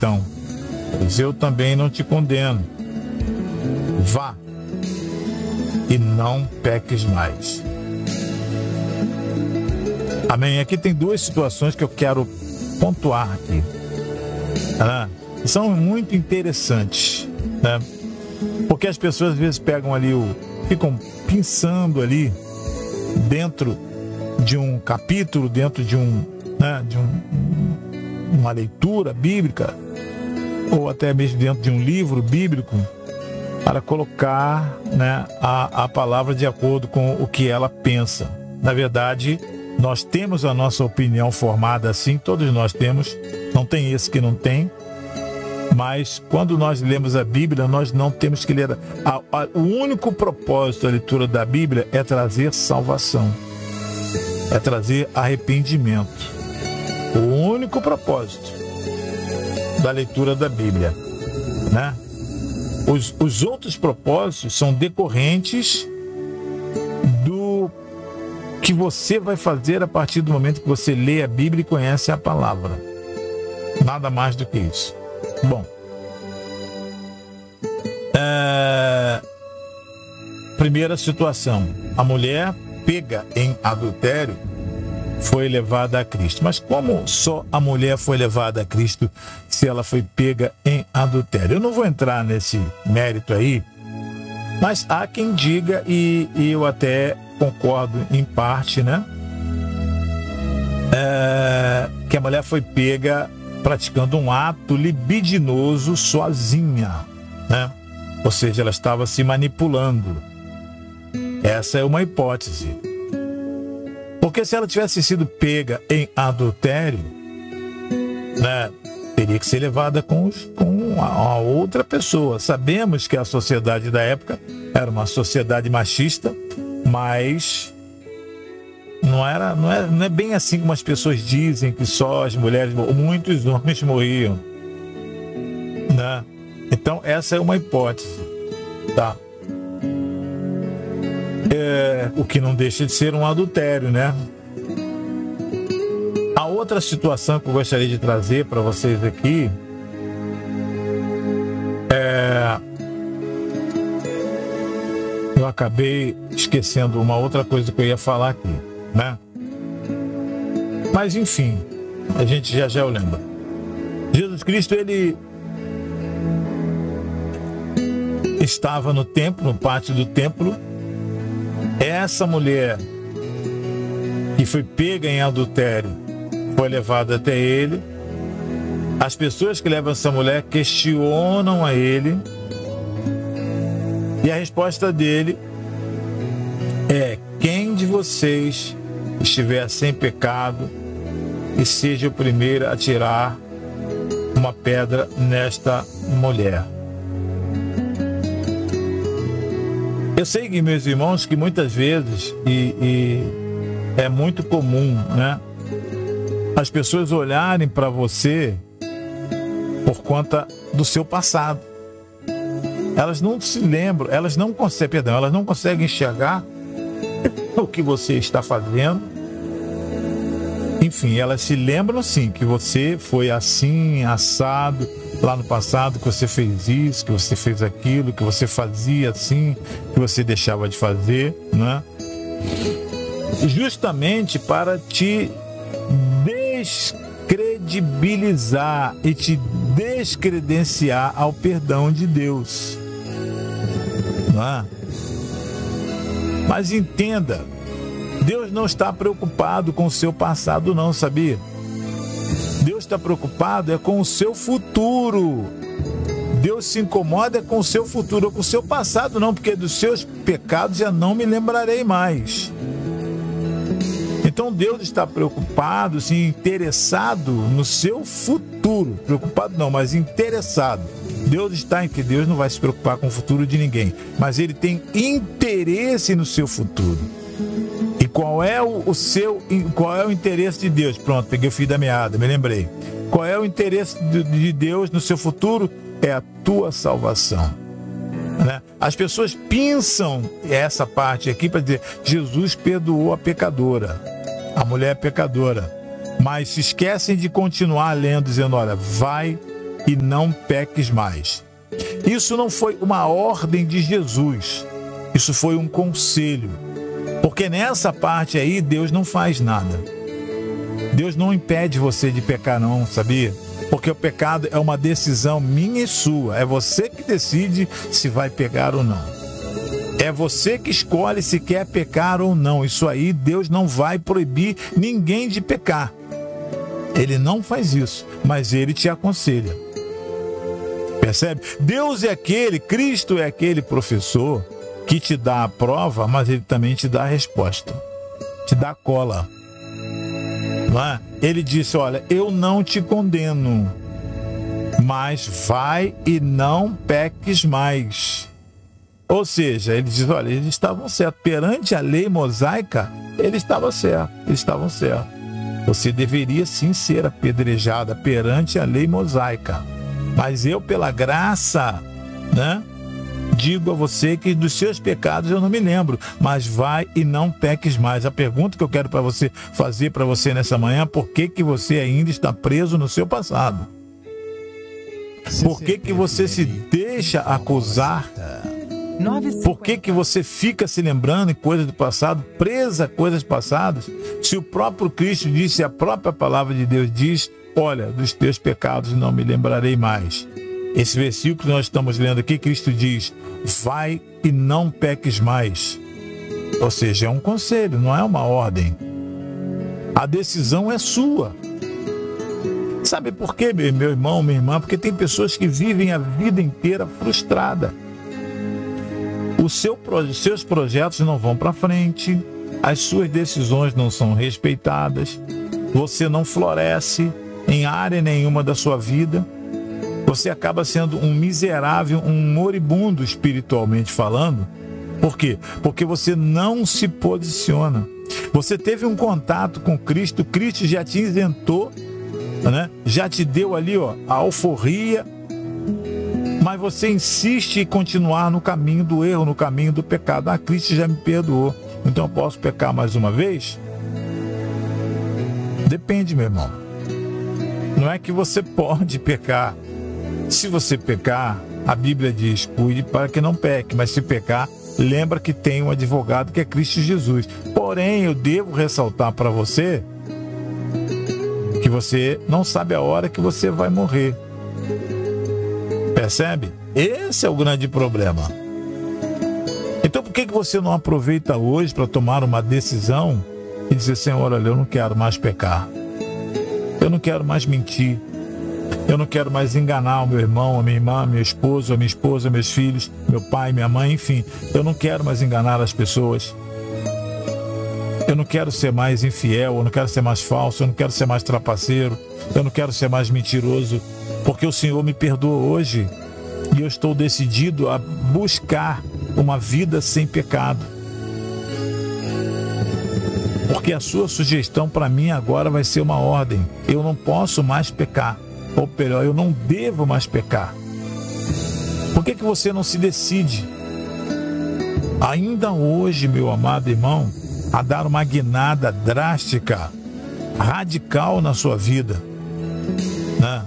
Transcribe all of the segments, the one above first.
então, pois eu também não te condeno. Vá e não peques mais. Amém? Aqui tem duas situações que eu quero pontuar aqui. São muito interessantes, né? Porque as pessoas às vezes pegam ali, ficam pensando ali dentro de um capítulo, dentro de uma leitura bíblica, ou até mesmo dentro de um livro bíblico, para colocar, né, a palavra de acordo com o que ela pensa. Na verdade, nós temos a nossa opinião formada assim, todos nós temos, não tem esse que não tem, mas quando nós lemos a Bíblia, nós não temos que ler. O único propósito da leitura da Bíblia é trazer salvação, é trazer arrependimento. O único propósito da leitura da Bíblia, né? Os outros propósitos são decorrentes do que você vai fazer a partir do momento que você lê a Bíblia e conhece a palavra. Nada mais do que isso. Bom, primeira situação, a mulher pega em adultério foi levada a Cristo. Mas como só a mulher foi levada a Cristo se ela foi pega em adultério? Eu não vou entrar nesse mérito aí, mas há quem diga, e eu até concordo em parte, né? Que a mulher foi pega praticando um ato libidinoso sozinha, né? Ou seja, ela estava se manipulando. Essa é uma hipótese. Porque se ela tivesse sido pega em adultério, né, teria que ser levada com a outra pessoa. Sabemos que a sociedade da época era uma sociedade machista, mas não é bem assim como as pessoas dizem, que só as mulheres, muitos homens morriam, né? Então essa é uma hipótese, tá? O que não deixa de ser um adultério, né? A outra situação que eu gostaria de trazer para vocês aqui eu acabei esquecendo uma outra coisa que eu ia falar aqui, né? Mas enfim, a gente já eu lembro. Jesus Cristo, ele estava no templo, no pátio do templo. Essa mulher que foi pega em adultério foi levada até ele. As pessoas que levam essa mulher questionam a ele, e a resposta dele é: quem de vocês estiver sem pecado, que seja o primeiro a tirar uma pedra nesta mulher. Eu sei que, meus irmãos, que muitas vezes, e é muito comum, né, as pessoas olharem para você por conta do seu passado. Elas não se lembram, elas não conseguem enxergar o que você está fazendo. Enfim, elas se lembram sim que você foi assim, assado, lá no passado, que você fez isso, que você fez aquilo, que você fazia assim, que você deixava de fazer, né? Justamente para te descredibilizar e te descredenciar ao perdão de Deus, não é? Mas entenda, Deus não está preocupado com o seu passado não, sabia? Deus está preocupado com o seu futuro. Deus se incomoda com o seu futuro, com o seu passado não, porque dos seus pecados já não me lembrarei mais. Então Deus está preocupado, sim, interessado no seu futuro. Preocupado não, mas interessado. Deus está em que Deus não vai se preocupar com o futuro de ninguém, mas Ele tem interesse no seu futuro. E qual é o interesse de Deus? Pronto, peguei o fio da meada, me lembrei. Qual é o interesse de Deus no seu futuro? É a tua salvação, né? As pessoas pensam essa parte aqui para dizer: Jesus perdoou a pecadora, a mulher pecadora, mas se esquecem de continuar lendo, dizendo: olha, vai e não peques mais. Isso não foi uma ordem de Jesus, isso foi um conselho. Porque nessa parte aí, Deus não faz nada. Deus não impede você de pecar não, sabia? Porque o pecado é uma decisão minha e sua. É você que decide se vai pecar ou não. É você que escolhe se quer pecar ou não. Isso aí, Deus não vai proibir ninguém de pecar. Ele não faz isso, mas Ele te aconselha. Percebe? Deus é aquele, Cristo é aquele professor que te dá a prova, mas Ele também te dá a resposta. Te dá a cola. Não é? Ele disse, olha, eu não te condeno, mas vai e não peques mais. Ou seja, ele diz, olha, eles estavam certos. Perante a lei mosaica, eles estavam certos. Você deveria sim ser apedrejada perante a lei mosaica. Mas eu, pela graça, né, digo a você que dos seus pecados eu não me lembro, mas vai e não peques mais. A pergunta que eu quero fazer para você nessa manhã, por que você ainda está preso no seu passado? Por que você se deixa acusar? Por que você fica se lembrando em coisas do passado, presa a coisas passadas? Se o próprio Cristo disse, a própria palavra de Deus diz, olha, dos teus pecados não me lembrarei mais. Esse versículo que nós estamos lendo aqui, Cristo diz, vai e não peques mais. Ou seja, é um conselho, não é uma ordem. A decisão é sua. Sabe por quê, meu irmão, minha irmã? Porque tem pessoas que vivem a vida inteira frustrada. Os seus projetos não vão para frente, as suas decisões não são respeitadas, você não floresce em área nenhuma da sua vida, você acaba sendo um miserável, um moribundo espiritualmente falando. Por quê? Porque você não se posiciona. Você teve um contato com Cristo, Cristo já te isentou, né? Já te deu ali, ó, a alforria, mas você insiste em continuar no caminho do erro, no caminho do pecado. Ah, Cristo já me perdoou, então eu posso pecar mais uma vez? Depende, meu irmão. Não é que você pode pecar. Se você pecar, a Bíblia diz, cuide para que não peque, mas se pecar, lembra que tem um advogado que é Cristo Jesus. Porém, eu devo ressaltar para você que você não sabe a hora que você vai morrer. Percebe? Esse é o grande problema. Então por que você não aproveita hoje para tomar uma decisão e dizer, Senhor, olha, eu não quero mais pecar. Eu não quero mais mentir. Eu não quero mais enganar o meu irmão, a minha irmã, meu esposo, a minha esposa, meus filhos, meu pai, minha mãe, enfim. Eu não quero mais enganar as pessoas. Eu não quero ser mais infiel, eu não quero ser mais falso, eu não quero ser mais trapaceiro, eu não quero ser mais mentiroso, porque o Senhor me perdoa hoje e eu estou decidido a buscar uma vida sem pecado. Porque a sua sugestão para mim agora vai ser uma ordem. Eu não posso mais pecar. Ou melhor, eu não devo mais pecar. Por que você não se decide, ainda hoje, meu amado irmão, a dar uma guinada drástica, radical na sua vida, né?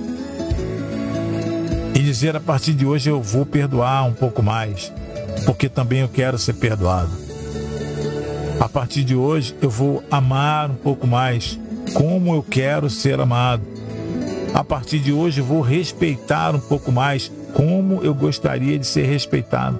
E dizer, a partir de hoje eu vou perdoar um pouco mais, porque também eu quero ser perdoado. A partir de hoje eu vou amar um pouco mais, como eu quero ser amado. A partir de hoje eu vou respeitar um pouco mais, como eu gostaria de ser respeitado.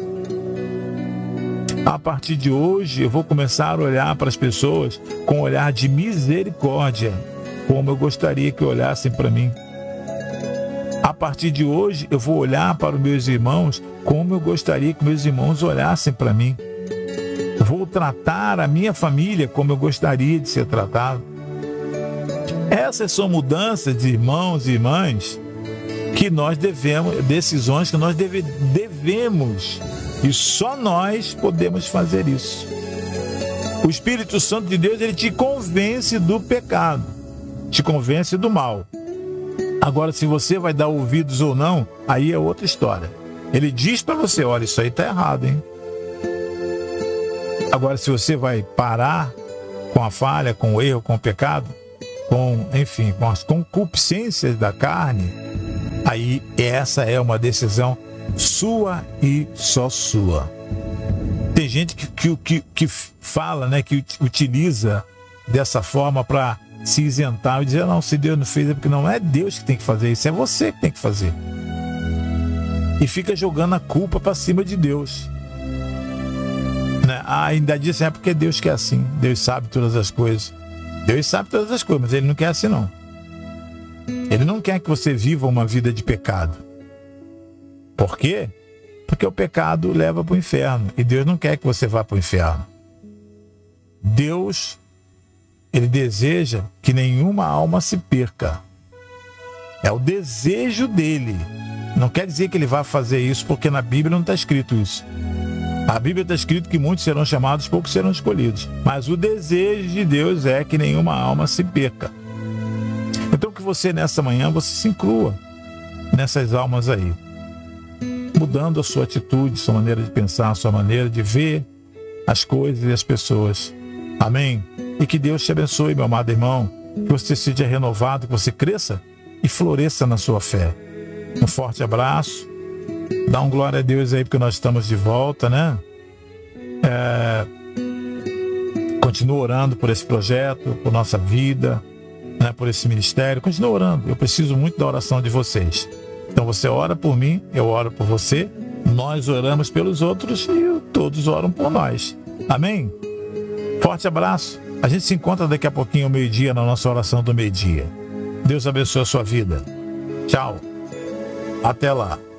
A partir de hoje eu vou começar a olhar para as pessoas com um olhar de misericórdia, como eu gostaria que olhassem para mim. A partir de hoje eu vou olhar para os meus irmãos como eu gostaria que meus irmãos olhassem para mim. Vou tratar a minha família como eu gostaria de ser tratado. Essas são mudanças de irmãos e irmãs que nós devemos, decisões que nós devemos, e só nós podemos fazer isso. O Espírito Santo de Deus, ele te convence do pecado, te convence do mal. Agora, se você vai dar ouvidos ou não, aí é outra história. Ele diz para você, olha, isso aí está errado, hein? Agora, se você vai parar com a falha, com o erro, com o pecado, com as concupiscências da carne, aí essa é uma decisão sua e só sua. Tem gente que fala, né, que utiliza dessa forma para se isentar e dizer, não, se Deus não fez é porque não é Deus que tem que fazer isso, é você que tem que fazer. E fica jogando a culpa para cima de Deus. Né? Ainda diz, é porque Deus quer assim, Deus sabe todas as coisas. Deus sabe todas as coisas, mas Ele não quer assim não. Ele não quer que você viva uma vida de pecado. Por quê? Porque o pecado leva para o inferno. E Deus não quer que você vá para o inferno. Deus, Ele deseja que nenhuma alma se perca. É o desejo dele. Não quer dizer que Ele vai fazer isso, porque na Bíblia não está escrito isso. A Bíblia está escrito que muitos serão chamados, poucos serão escolhidos. Mas o desejo de Deus é que nenhuma alma se perca. Então que você nessa manhã, você se inclua nessas almas aí. Mudando a sua atitude, sua maneira de pensar, sua maneira de ver as coisas e as pessoas. Amém? E que Deus te abençoe, meu amado irmão. Que você seja renovado, que você cresça e floresça na sua fé. Um forte abraço. Dá um glória a Deus aí, porque nós estamos de volta, né? Continua orando por esse projeto, por nossa vida, né? Por esse ministério. Continua orando. Eu preciso muito da oração de vocês. Então você ora por mim, eu oro por você, nós oramos pelos outros e todos oram por nós. Amém? Forte abraço. A gente se encontra daqui a pouquinho ao meio-dia na nossa oração do meio-dia. Deus abençoe a sua vida. Tchau. Até lá.